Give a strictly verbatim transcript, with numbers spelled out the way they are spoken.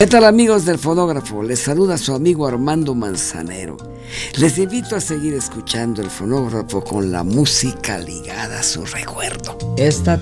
¿Qué tal, amigos del Fonógrafo? Les saluda su amigo Armando Manzanero. Les invito a seguir escuchando el Fonógrafo con la música ligada a su recuerdo. Esta